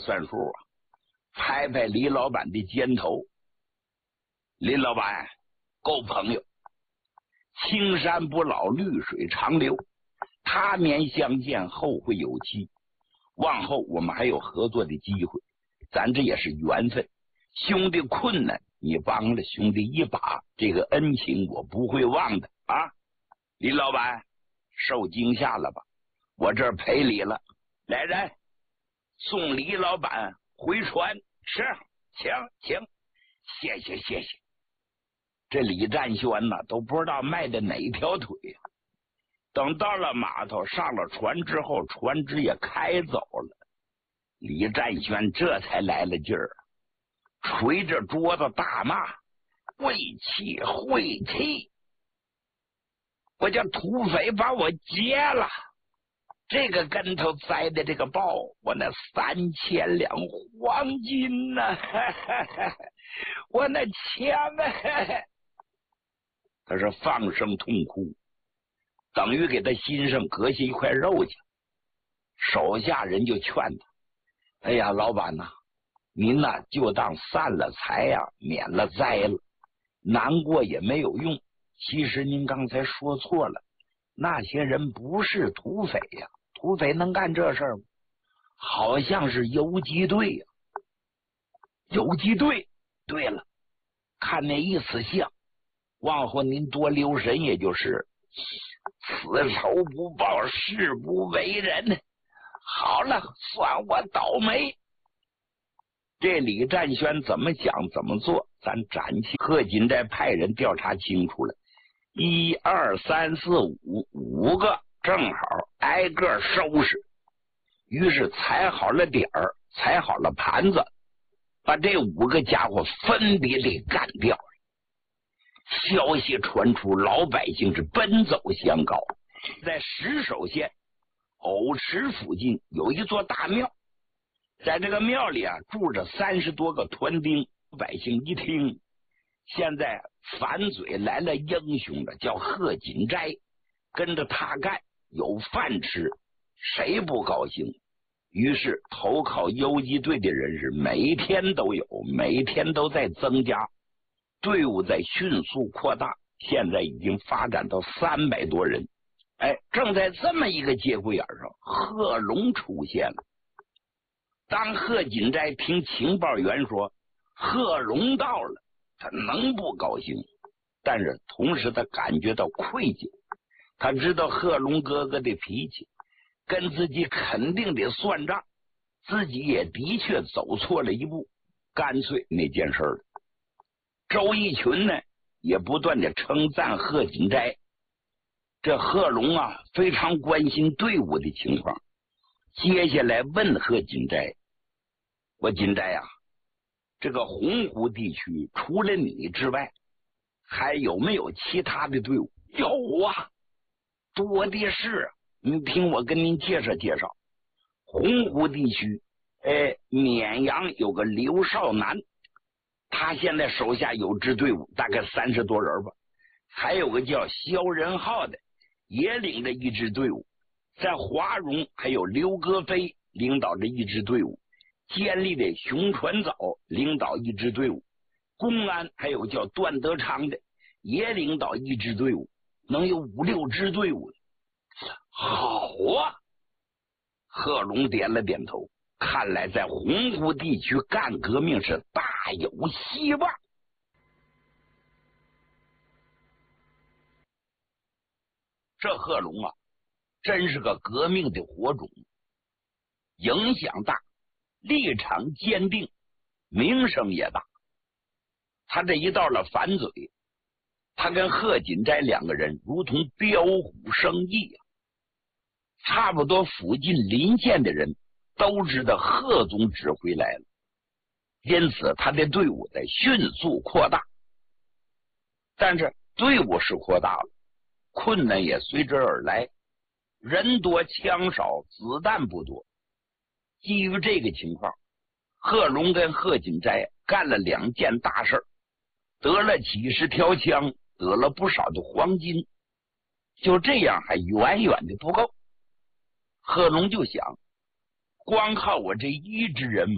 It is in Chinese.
算数啊，拍拍李老板的肩头。李老板，够朋友，青山不老，绿水长流，他年相见，后会有期。往后我们还有合作的机会，咱这也是缘分。兄弟困难，你帮了兄弟一把，这个恩情我不会忘的啊！李老板，受惊吓了吧？我这儿赔礼了。来人，送李老板回船。是，请，谢谢。这李占轩呢，都不知道迈的哪条腿呀。等到了码头，上了船之后，船只也开走了。李占轩这才来了劲儿，捶着桌子大骂：晦气！我叫土匪把我劫了，这个跟头栽的这个报，我那3000两黄金呢、我那钱呢、他是放声痛哭，等于给他心上割下一块肉去。手下人就劝他：哎呀，老板呐，您呐就当散了财呀，免了灾了，难过也没有用。其实您刚才说错了，那些人不是土匪呀，土匪能干这事儿吗？好像是游击队呀。游击队，对了，看那意思像，往后您多留神，也就是此仇不报，誓不为人。好了，算我倒霉。这李占轩怎么想怎么做，咱暂且贺锦斋派人调查清楚了。1、2、3、4、5个正好挨个收拾。于是踩好了点儿，踩好了盘子，把这5个家伙分别给干掉了。消息传出，老百姓是奔走相告。在石首县藕池附近有一座大庙，在这个庙里啊住着30多个团丁。百姓一听，现在反嘴来了英雄的，叫贺锦斋，跟着他干，有饭吃，谁不高兴？于是投靠游击队的人是每天都有，每天都在增加，队伍在迅速扩大，现在已经发展到300多人。正在这么一个节骨眼上，贺龙出现了。当贺锦斋听情报员说贺龙到了，他能不高兴？但是同时他感觉到愧疚，他知道贺龙哥哥的脾气，跟自己肯定得算账，自己也的确走错了一步，干脆那件事了。周一群呢也不断的称赞贺锦斋。这贺龙啊非常关心队伍的情况，接下来问贺锦斋：我锦斋啊，这个洪湖地区除了你之外，还有没有其他的队伍？有啊，多的是。你听我跟您介绍介绍。洪湖地区绵阳有个刘少南，他现在手下有支队伍，大概30多人吧。还有个叫肖仁浩的，也领着一支队伍。在华容还有刘格飞领导着一支队伍，监利的熊传藻领导一支队伍，公安还有叫段德昌的也领导一支队伍，能有5、6支队伍。好啊，贺龙点了点头，看来在洪湖地区干革命是大有希望。这贺龙啊真是个革命的火种，影响大，立场坚定，名声也大。他这一到了反嘴，他跟贺锦斋2个人如同标虎生翼啊。差不多附近邻县的人都知道贺总指挥来了，因此他的队伍在迅速扩大。但是队伍是扩大了，困难也随之而来，人多枪少，子弹不多。基于这个情况，贺龙跟贺锦斋干了2件大事，得了几10条枪，得了不少的黄金。就这样还远远的不够。贺龙就想，光靠我这1支人